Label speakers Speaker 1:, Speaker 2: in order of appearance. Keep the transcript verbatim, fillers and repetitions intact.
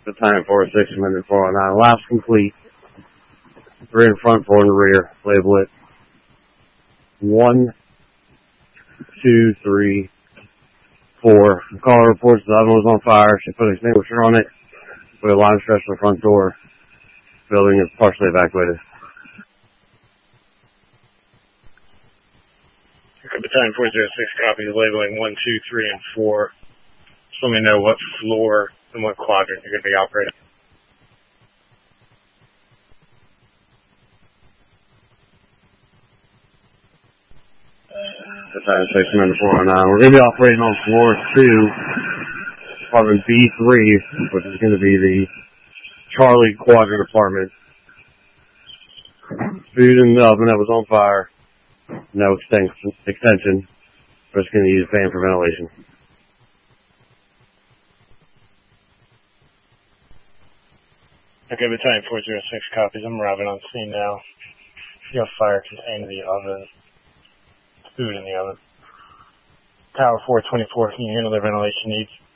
Speaker 1: Battalion four six, Amendment four oh nine. Laps complete. Three in front, four in the rear. Label it. One, two, three, four. The caller reports the oven was on fire. She put an extinguisher on it. Put a line stretch on the front door. Building is partially evacuated.
Speaker 2: Battalion four oh six copies labeling one, two, three, and four. Just let me know what floor and what quadrant you're going to be operating.
Speaker 1: Battalion six, Amendment four oh nine. We're going to be operating on floor two, apartment B three, which is going to be the Charlie Quadrant apartment. Food in the oven that was on fire. No extension. extension. We're just going to use fan for ventilation.
Speaker 2: Okay, Battalion four oh six copies. I'm arriving on scene now. You have fire contained in the oven. Food in the oven. Tower four twenty-four, can you handle their ventilation needs?